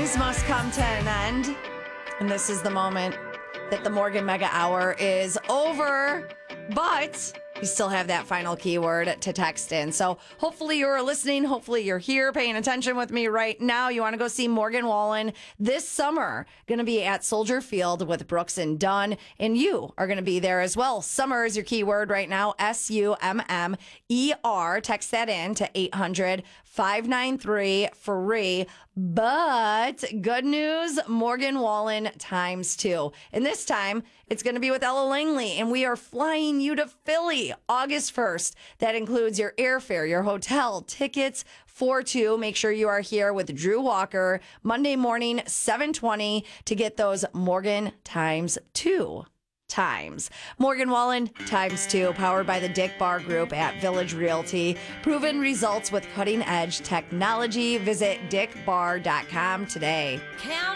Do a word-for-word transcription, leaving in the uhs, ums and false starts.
things must come to an end. And this is the moment that the Morgan Mega Hour is over. But you still have that final keyword to text in. So hopefully you're listening. Hopefully you're here paying attention with me right now. You want to go see Morgan Wallen this summer. Going to be at Soldier Field with Brooks and Dunn. And you are going to be there as well. Summer is your keyword right now. S U M M E R. Text that in to eight hundred, five nine three, free. But good news, Morgan Wallen times two. And this time, it's going to be with Ella Langley. And we are flying you to Philly August first. That includes your airfare, your hotel, tickets for two. Make sure you are here with Drew Walker Monday morning, seven twenty, to get those Morgan times two. Times. Morgan Wallen times two, powered by the Dick Bar Group at Village Realty. Proven results with cutting edge technology. Visit dick bar dot com today.